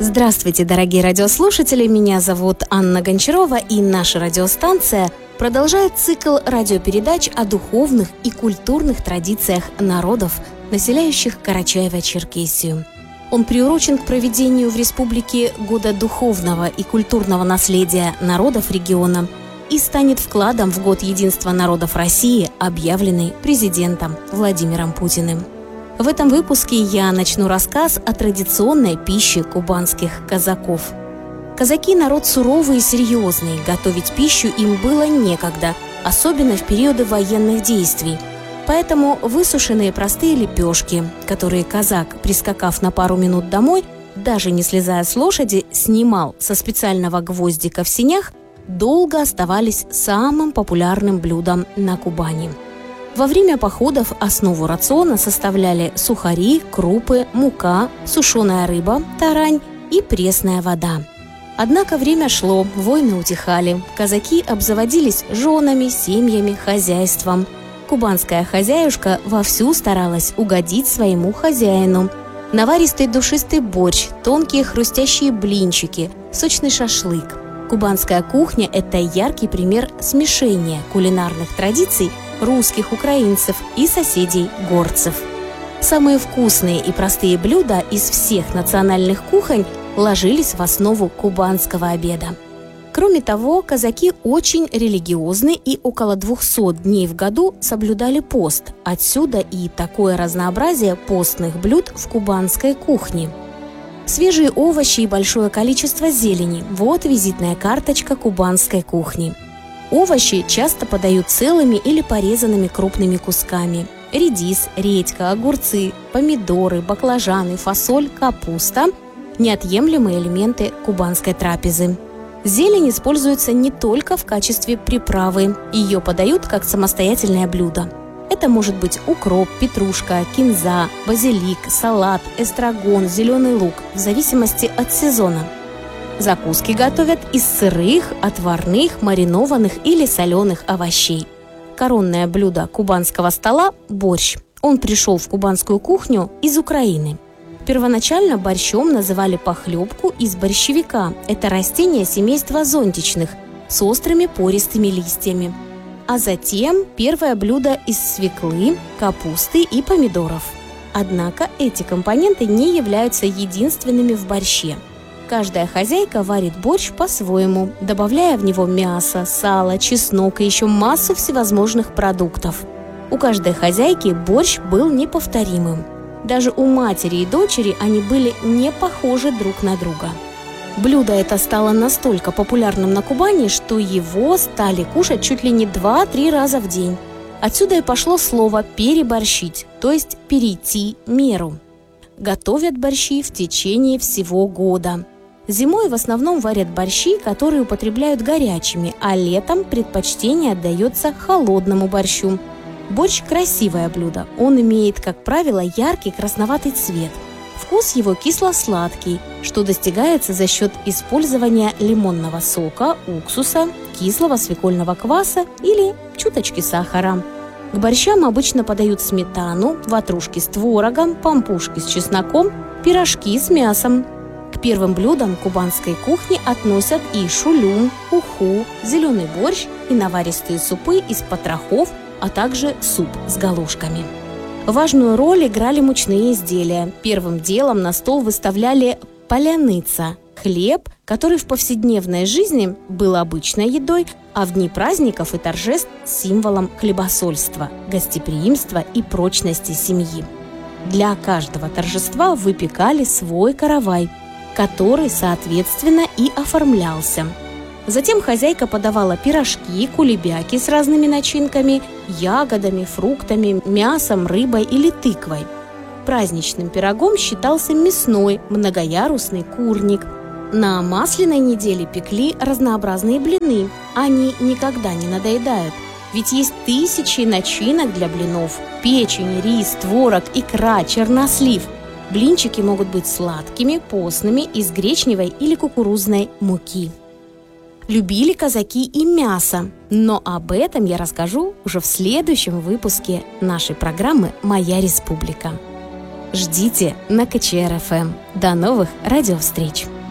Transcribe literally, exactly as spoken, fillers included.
Здравствуйте, дорогие радиослушатели! Меня зовут Анна Гончарова, и наша радиостанция продолжает цикл радиопередач о духовных и культурных традициях народов, населяющих Карачаево-Черкесию. Он приурочен к проведению в республике Года духовного и культурного наследия народов региона и станет вкладом в Год единства народов России, объявленный президентом Владимиром Путиным. В этом выпуске я начну рассказ о традиционной пище кубанских казаков. Казаки – народ суровый и серьезный, готовить пищу им было некогда, особенно в периоды военных действий. Поэтому высушенные простые лепешки, которые казак, прискакав на пару минут домой, даже не слезая с лошади, снимал со специального гвоздика в сенях, долго оставались самым популярным блюдом на Кубани. Во время походов основу рациона составляли сухари, крупы, мука, сушеная рыба, тарань и пресная вода. Однако время шло, войны утихали, казаки обзаводились женами, семьями, хозяйством. Кубанская хозяюшка вовсю старалась угодить своему хозяину. Наваристый душистый борщ, тонкие хрустящие блинчики, сочный шашлык. Кубанская кухня – это яркий пример смешения кулинарных традиций русских, украинцев и соседей горцев. Самые вкусные и простые блюда из всех национальных кухонь ложились в основу кубанского обеда. Кроме того, казаки очень религиозны и около двухсот дней в году соблюдали пост. Отсюда и такое разнообразие постных блюд в кубанской кухне. Свежие овощи и большое количество зелени – вот визитная карточка кубанской кухни. Овощи часто подают целыми или порезанными крупными кусками. Редис, редька, огурцы, помидоры, баклажаны, фасоль, капуста – неотъемлемые элементы кубанской трапезы. Зелень используется не только в качестве приправы, ее подают как самостоятельное блюдо. Это может быть укроп, петрушка, кинза, базилик, салат, эстрагон, зеленый лук, в зависимости от сезона. Закуски готовят из сырых, отварных, маринованных или соленых овощей. Коронное блюдо кубанского стола – борщ. Он пришел в кубанскую кухню из Украины. Первоначально борщом называли похлебку из борщевика. Это растение семейства зонтичных с острыми пористыми листьями. А затем первое блюдо из свеклы, капусты и помидоров. Однако эти компоненты не являются единственными в борще. Каждая хозяйка варит борщ по-своему, добавляя в него мясо, сало, чеснок и еще массу всевозможных продуктов. У каждой хозяйки борщ был неповторимым. Даже у матери и дочери они были не похожи друг на друга. Блюдо это стало настолько популярным на Кубани, что его стали кушать чуть ли не два-три раза в день. Отсюда и пошло слово «переборщить», то есть «перейти меру». Готовят борщи в течение всего года. Зимой в основном варят борщи, которые употребляют горячими, а летом предпочтение отдается холодному борщу. Борщ – красивое блюдо. Он имеет, как правило, яркий красноватый цвет. Вкус его кисло-сладкий, что достигается за счет использования лимонного сока, уксуса, кислого свекольного кваса или чуточки сахара. К борщам обычно подают сметану, ватрушки с творогом, пампушки с чесноком, пирожки с мясом. К первым блюдам кубанской кухни относят и шулюм, уху, зеленый борщ и наваристые супы из потрохов, а также суп с галушками. Важную роль играли мучные изделия. Первым делом на стол выставляли паляныца – хлеб, который в повседневной жизни был обычной едой, а в дни праздников и торжеств – символом хлебосольства, гостеприимства и прочности семьи. Для каждого торжества выпекали свой каравай, который, соответственно, и оформлялся. Затем хозяйка подавала пирожки, кулебяки с разными начинками, ягодами, фруктами, мясом, рыбой или тыквой. Праздничным пирогом считался мясной многоярусный курник. На масляной неделе пекли разнообразные блины. Они никогда не надоедают, ведь есть тысячи начинок для блинов: печень, рис, творог, икра, чернослив. Блинчики могут быть сладкими, постными, из гречневой или кукурузной муки. Любили казаки и мясо, но об этом я расскажу уже в следующем выпуске нашей программы «Моя республика». ждите на ка че эр эф эм. До новых радиовстреч!